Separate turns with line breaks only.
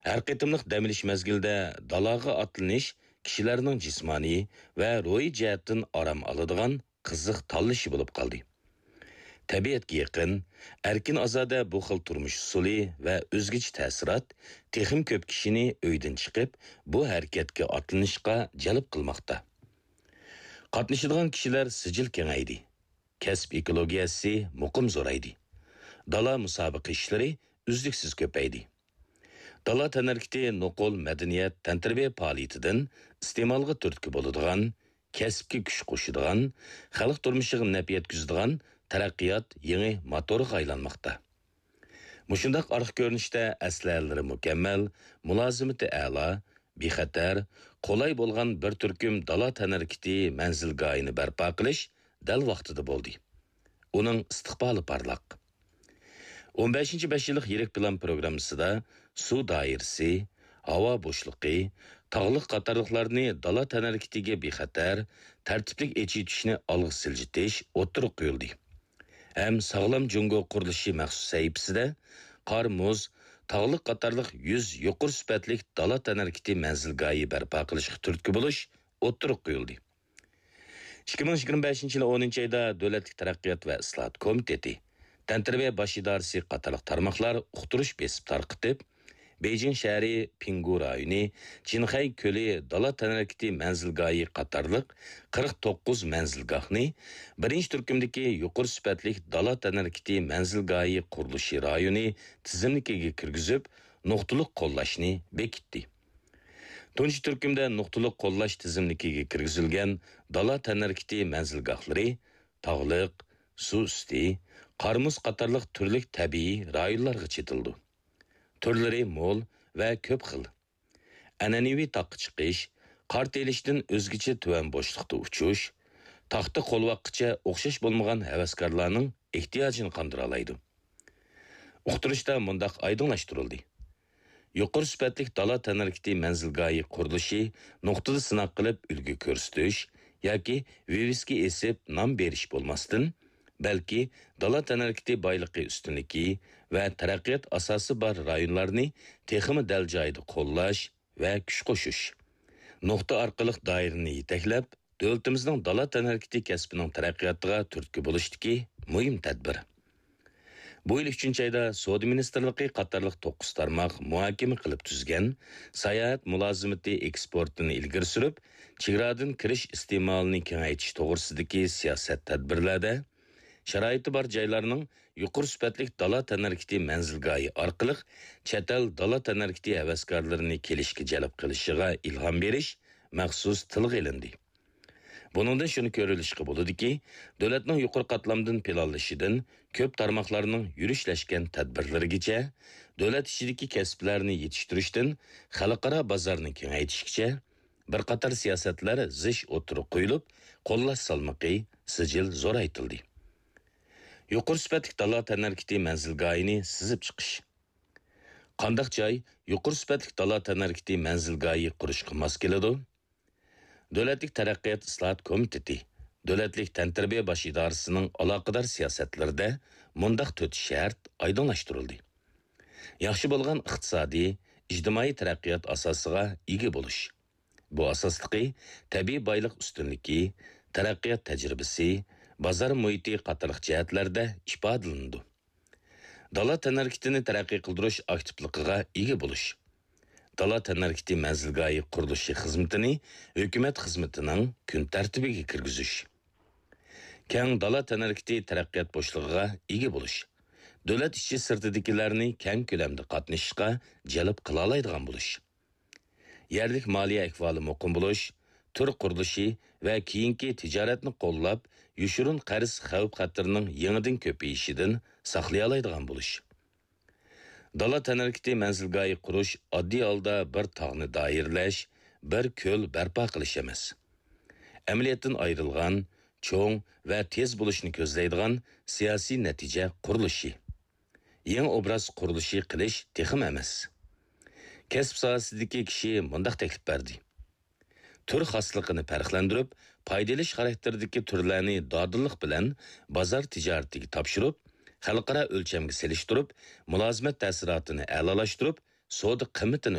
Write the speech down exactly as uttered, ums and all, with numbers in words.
Her qitimliq dam olish mezgilida dalaga atlanish kishilarning jismoniy va ruhiy jihatdan orom oladigan qiziq tanlashi bo'lib qoldi. Tabiatga yaqin, erkin ozoda bu xil turmush usuli va o'zgacha ta'sirot texim ko'p kishini uydan chiqib, bu harakatga atlanishga jalb qilmoqda. Qatnashadigan kishilar sijil kengaydi. Kasb ekologiyasi muqim zo'raydi. Dala musobaqa ishlari uzluksiz ko'paydi. Dala tanarkiti nuqul madaniyat tantarbiya faoliyatidan iste'molga turtki bo'ladigan, kasbga kuch qo'shadigan, xalq turmushiga naf yetkazadigan taraqqiyot yangi motorga aylanmoqda. Mushundaq arq ko'rinishda aslalari mukammal, mulozimati a'lo, bexatar, qolay bo'lgan bir turkum dala tanarkiti manzilgohini barpo qilish dal vaqtida bo'ldi. Uning istiqboli parlaq. o'n beshinchi besh yillik yirik plan programmasida suv doirasi, havo bo'shliqi, tog'liq qatorliqlarni dala tanarkitiga bexatar, tartiblik echitishni olg'a siljitish o'tirib qo'yildi. Hem sağlam jungo qurilishi maxsus sayfisida qor, muz, tog'liq qatorliq yuz yuqori sifatlik dala tanarkiti manzilgohi barpo qilishga turtki bo'lish o'tirib qo'yildi. ikki ming yigirma beshinchi yil o'ninchi oyda Davlatlik taraqqiyot va islohot komiteti tantarbiya bosh idorasi qatorliq tarmoqlar uqtirish besib tarqitib, Beijing shahri Pingu rayoni, Jinxay ko'li dala tanarkiti manzilgohi qatorliq qirq to'qqiz manzilgohni birinchi turkumdagi yuqori sifatlik dala tanarkiti manzilgohi qurilishi rayoni tizimligiga kirgizib, nuqtaliq qo'llashni bekitdi. Tunji turkumda nuqtaliq qo'llash tizimligiga kirgizilgan dala tanarkiti manzilgohlari tog'liq, suv usti, qarmuz qatorliq turli tabiiy rayonlarga chetildi. Turlari mo'l va ko'p xil. An'anaviy taqqa chiqish, qor telishdan o'zgacha tuvan bo'shliqda uchish, taxta qo'lvaqqicha o'xshash bo'lmagan havaskorlarning ehtiyojini qondira oladi. Uqtirishda mundaq oydinlashtirildi. Yuqori sifatlik dala tanarkiti manzilgohi qurilishi nuqtada sinaq qilib ulgu ko'rsatish yoki viviski esib nom berish bo'lmasdan, balki dala tanarkiti boyligi ustunligi va taraqqiyot asosi bor rayonlarni texmi dal joyida qo'llash va kuch qo'shish. Nuqta orqali doirani yetaklab, davlatimizning dala tanarkiti kasbining taraqqiyotiga turtki bo'lishdiki muhim tadbir. Bu yil uchinchi oyda Savdo ministrligi qatorliq to'qqiz tarmoq muhokama qilib tuzgan sayohat mulozimati eksportini ilgari surib, chegaradan kirish iste'molini kengaytirish to'g'risidagi siyosat tadbirlarda sharoiti bor joylarning yuqori sifatlik dala tanarkiti manzilgohi orqali chet el dala tanarkiti havaskorlarini kelishga jalb qilishiga ilhom berish maxsus tilga ilindi. Buningdan shuni ko'rilishga bo'ladiki, davlatning yuqori qatlamdan planlashidan ko'p tarmoqlarning yurishlashgan tadbirlarigacha, davlat ichidagi kasblarni yetishtirishdan xalqaro bozorni kengaytirishgacha bir qator siyosatlar zish o'tirib qo'yilib, qo'llash salmoqi sijil zo'raytildi. Yuqori sifatli dala tanarkiti manzilgohini sizib chiqish. Qandaq joy yuqori sifatli dala tanarkiti manzilgohi qurishga mos keladi? Davlatlik taraqqiyot islohot komiteti, Davlatlik tantarbiya bosh idorasining aloqador siyosatlarida mundaq to'rt shart oydinlashtirildi. Yaxshi bo'lgan iqtisodiy, ijtimoiy taraqqiyot asosiga ega bo'lish. Bu asosligi tabiiy boylik ustunligi, taraqqiyot tajribasi, bozor muhiti qatorliq jihatlarda ifodalanadi. Dala tanarkitini taraqqiy qildirish aktivligiga ega bo'lish. Dala tanarkiti manzilgohi qurilishi xizmatini hukumat xizmatining kun tartibiga kirgizish. Keng dala tanarkiti taraqqiyot bo'shlig'iga ega bo'lish. Davlat ichi sirtidagilarni keng ko'lamda qatnashishga jalb qila oladigan bo'lish. Yerlik moliya ahvoli muqim bo'lish, tur qurilishi va keyingi tijoratni qo'llab, yushurun qarz xavf-xatarning yangidan ko'payishidan saqlay oladigan bo'lish. Dala tanarkiti manzilgohi qurish oddiy holda bir tog'ni doirlash, bir ko'l barpo qilish emas. Amaliyotdan ayrilgan, cho'ng va tez bo'lishni ko'zlaydigan siyosiy natija qurilishi. Yangi obraz qurilishi qilish texim emas. Kasb sohasidagi kishi mundaq taklif berdi. Tur xosligini farqlantirib, foydalish xarakterdagi turlarni dodillik bilan bozor tijoratiga topshirib, xalqaro o'lchamga selishtirib, mulozimat ta'sirotini a'lolashtirib, savdo qiymatini